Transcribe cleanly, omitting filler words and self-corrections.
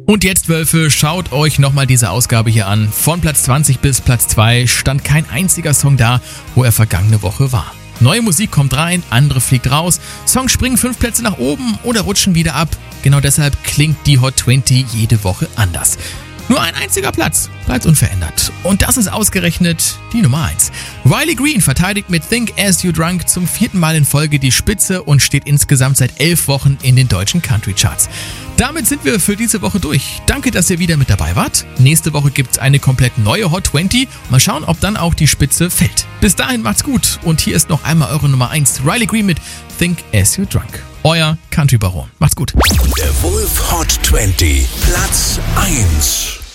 Und jetzt, Wölfe, schaut euch nochmal diese Ausgabe hier an. Von Platz 20 bis Platz 2 stand kein einziger Song da, wo er vergangene Woche war. Neue Musik kommt rein, andere fliegt raus, Songs springen 5 Plätze nach oben oder rutschen wieder ab. Genau deshalb klingt die Hot 20 jede Woche anders. Nur ein einziger Platz bleibt unverändert. Und das ist ausgerechnet die Nummer 1. Riley Green verteidigt mit Think As You Drunk zum 4. Mal in Folge die Spitze und steht insgesamt seit 11 Wochen in den deutschen Country Charts. Damit sind wir für diese Woche durch. Danke, dass ihr wieder mit dabei wart. Nächste Woche gibt's eine komplett neue Hot 20. Mal schauen, ob dann auch die Spitze fällt. Bis dahin macht's gut. Und hier ist noch einmal eure Nummer 1. Riley Green mit Think As You Drunk. Euer Country Baron. Macht's gut. Der Wolf Hot 20, Platz 1.